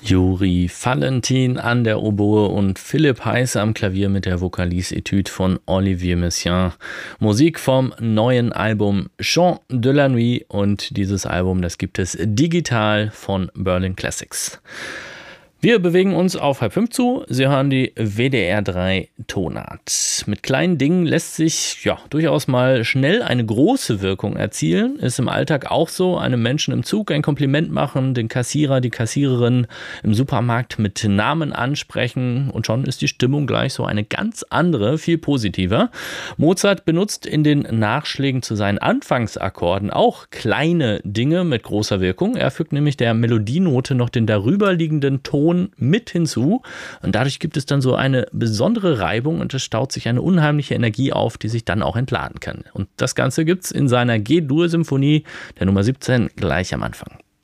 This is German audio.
Juri Valentin an der Oboe und Philipp Heiß am Klavier mit der Vokalise-Etude von Olivier Messiaen. Musik vom neuen Album Chant de la Nuit, und dieses Album, das gibt es digital von Berlin Classics. Wir bewegen uns auf 4:30 zu. Sie hören die WDR 3 Tonart. Mit kleinen Dingen lässt sich durchaus mal schnell eine große Wirkung erzielen. Ist im Alltag auch so. Einem Menschen im Zug ein Kompliment machen, den Kassierer, die Kassiererin im Supermarkt mit Namen ansprechen, und schon ist die Stimmung gleich so eine ganz andere, viel positiver. Mozart benutzt in den Nachschlägen zu seinen Anfangsakkorden auch kleine Dinge mit großer Wirkung. Er fügt nämlich der Melodienote noch den darüberliegenden Ton mit hinzu, und dadurch gibt es dann so eine besondere Reibung und es staut sich eine unheimliche Energie auf, die sich dann auch entladen kann. Und das Ganze gibt's in seiner G-Dur-Symphonie der Nummer 17 gleich am Anfang.